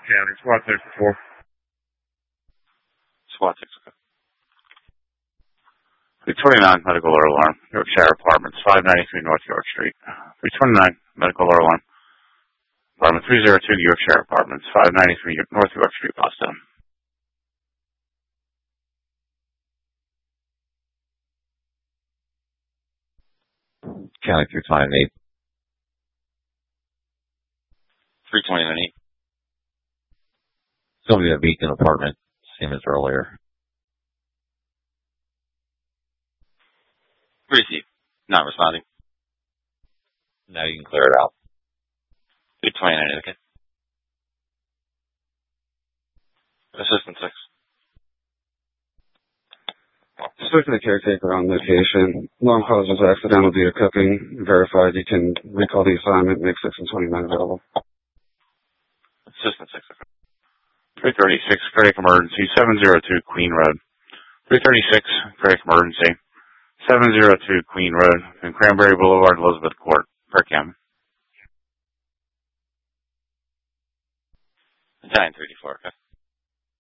County, SWAT 64. SWAT 6, okay. 329, medical alert alarm, Yorkshire Apartments, 593 North York Street. 329, medical alert alarm, apartment 302 Yorkshire Apartments, 593 North York Street, Boston. County 329. 329. Somebody at Beacon Apartment, same as earlier. Receive. Not responding. Now you can clear it out. 329, okay. Assistant 6. Speaking to the caretaker on location, alarm cause was accidental due to cooking. Verified you can recall the assignment, make 6 and 29 available. Assistant 6, okay. 336, cardiac emergency, 702 Queen Road. 336, cardiac emergency, 702 Queen Road, and Cranberry Boulevard, Elizabeth Court, Perkham. 934, okay.